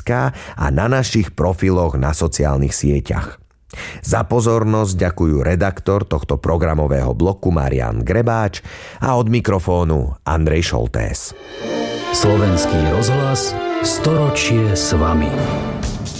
a na našich profiloch na sociálnych sieťach. Za pozornosť ďakujú redaktor tohto programového bloku Marián Grebáč a od mikrofónu Andrej Šoltés. Slovenský rozhlas, storočie s vami.